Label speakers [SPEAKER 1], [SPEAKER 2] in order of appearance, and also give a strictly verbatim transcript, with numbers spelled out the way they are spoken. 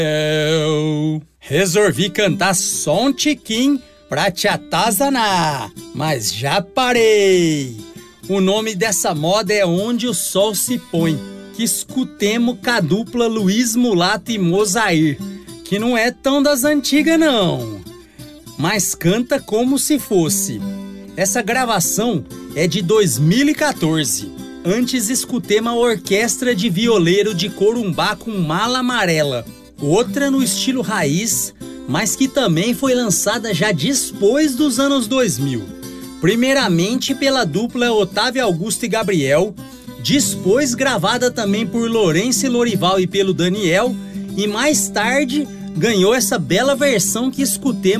[SPEAKER 1] Eu resolvi cantar só um tiquinho pra te atazanar, mas já parei. O nome dessa moda é Onde o Sol se Põe, que escutemos com a dupla Luiz Mulato e Mozair, que não é tão das antigas não, mas canta como se fosse. Essa gravação é de dois mil e quatorze. Antes escutemos a orquestra de violeiro de Corumbá com Mala Amarela, outra no estilo raiz, mas que também foi lançada já depois dos anos dois mil. Primeiramente pela dupla Otávio Augusto e Gabriel, depois gravada também por Lourenço e Lorival e pelo Daniel, e mais tarde ganhou essa bela versão que escutemos